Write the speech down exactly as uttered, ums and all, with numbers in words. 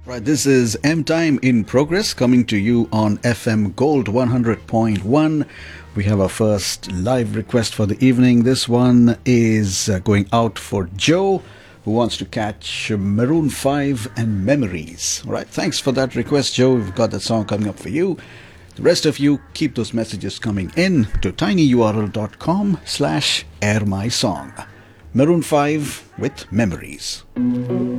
Right, this is M Time in Progress coming to you on F M Gold one hundred point one. We have our first live request for the evening. This one is uh, going out for Joe, who wants to catch Maroon five and Memories. All right, thanks for that request, Joe. We've got that song coming up for you. The rest of you, keep those messages coming in to tinyurl.com slash airmysong. Maroon five with Memories.